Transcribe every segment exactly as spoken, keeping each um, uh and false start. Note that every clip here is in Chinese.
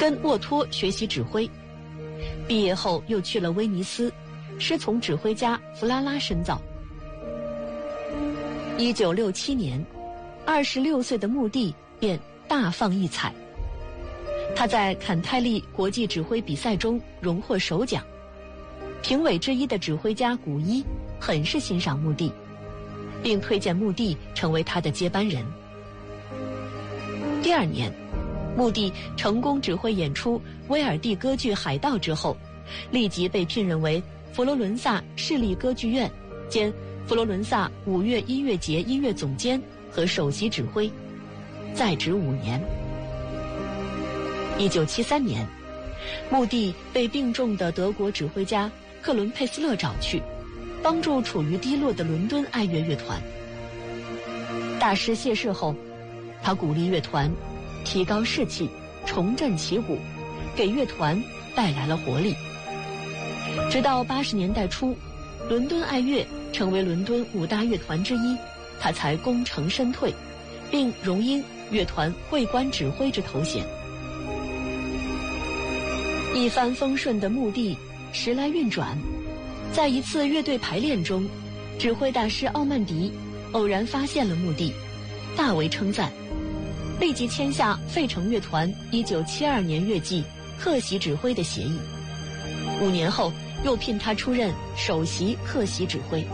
跟沃托学习指挥。毕业后又去了威尼斯，师从指挥家弗拉拉深造。一九六七年，二十六岁的穆蒂便大放异彩。他在坎泰利国际指挥比赛中荣获首奖，评委之一的指挥家古伊很是欣赏穆蒂，并推荐穆蒂成为他的接班人。第二年，穆蒂成功指挥演出威尔第歌剧《海盗》之后，立即被聘任为佛罗伦萨市立歌剧院兼佛罗伦萨五月音乐节音乐总监和首席指挥，在职五年。一九七三年，穆蒂被病重的德国指挥家克伦佩斯勒找去，帮助处于低落的伦敦爱乐乐团。大师谢世后，他鼓励乐团提高士气，重振旗鼓，给乐团带来了活力。直到八十年代初，伦敦爱乐成为伦敦五大乐团之一，他才功成身退，并荣膺乐团会官指挥之头衔。一帆风顺的穆蒂时来运转，在一次乐队排练中，指挥大师奥曼迪偶然发现了穆蒂，大为称赞，立即签下费城乐团一九七二年乐季客席指挥的协议。五年后，又聘他出任首席客席指挥。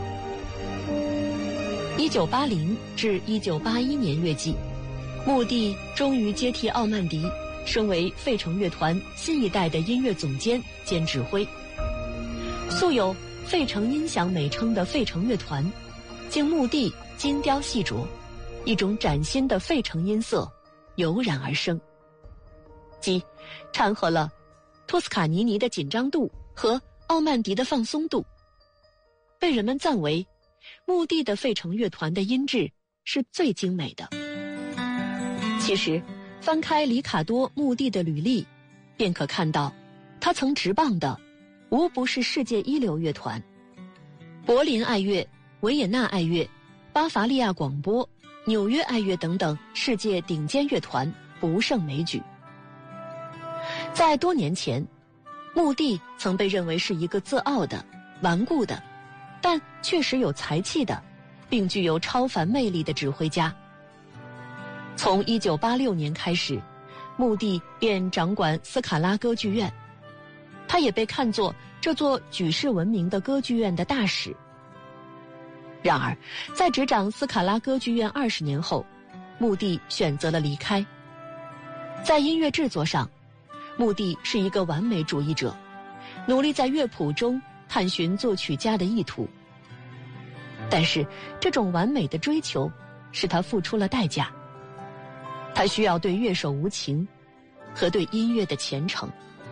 一九八零至一九八一年乐季，穆蒂终于接替奥曼迪，升为费城乐团新一代的音乐总监兼指挥。素有费城音响美称的费城乐团，经穆蒂精雕细琢，一种崭新的费城音色油然而生，即掺和了托斯卡尼尼的紧张度和奥曼迪的放松度，被人们赞为穆蒂的费城乐团的音质是最精美的。其实翻开里卡多·穆蒂的履历，便可看到他曾执棒的无不是世界一流乐团，柏林爱乐、维也纳爱乐、巴伐利亚广播、纽约爱乐等等世界顶尖乐团不胜枚举。在多年前，穆蒂曾被认为是一个自傲的、顽固的，但确实有才气的，并具有超凡魅力的指挥家。从一九八六年开始，穆蒂便掌管斯卡拉歌剧院，他也被看作这座举世闻名的歌剧院的大使。然而，在执掌斯卡拉歌剧院二十年后，穆蒂选择了离开。在音乐制作上，穆蒂是一个完美主义者，努力在乐谱中探寻作曲家的意图。但是，这种完美的追求使他付出了代价。他需要对乐手无情，和对音乐的虔诚。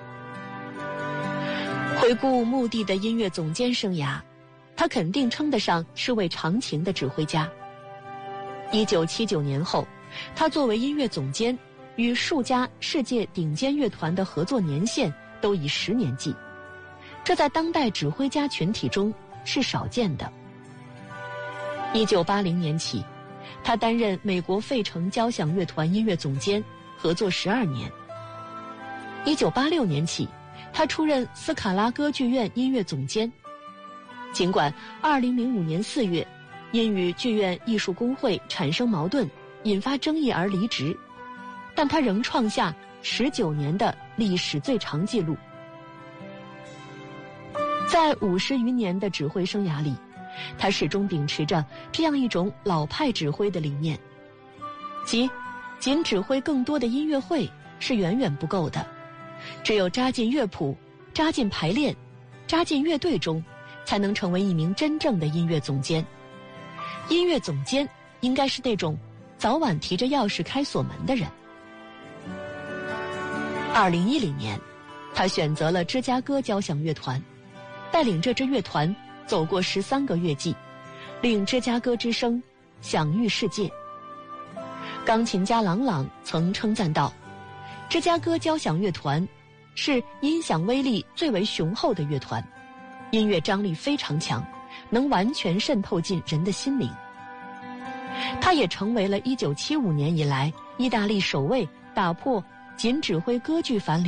回顾穆蒂的音乐总监生涯，他肯定称得上是位长情的指挥家。一九七九年后，他作为音乐总监，与数家世界顶尖乐团的合作年限都以十年计，这在当代指挥家群体中是少见的。一九八零年起，他担任美国费城交响乐团音乐总监，合作十二年。一九八六年起，他出任斯卡拉歌剧院音乐总监。尽管二零零五年四月，因与剧院艺术工会产生矛盾，引发争议而离职，但他仍创下十九年的历史最长纪录。在五十余年的指挥生涯里，他始终秉持着这样一种老派指挥的理念，即仅指挥更多的音乐会是远远不够的，只有扎进乐谱，扎进排练，扎进乐队中，才能成为一名真正的音乐总监。音乐总监应该是那种早晚提着钥匙开锁门的人。二零一零年，他选择了芝加哥交响乐团，带领这支乐团走过十三个乐季，令芝加哥之声享誉世界。钢琴家郎朗曾称赞道，芝加哥交响乐团是音响威力最为雄厚的乐团，音乐张力非常强，能完全渗透进人的心灵。他也成为了一九七五年以来意大利首位打破仅指挥歌剧樊篱